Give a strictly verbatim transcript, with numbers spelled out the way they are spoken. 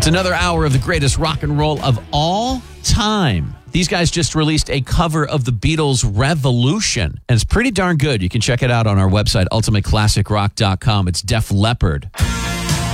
It's another hour of the greatest rock and roll of all time. These guys just released a cover of the Beatles' Revolution, and it's pretty darn good. You can check it out on our website, ultimate classic rock dot com. It's Def Leppard.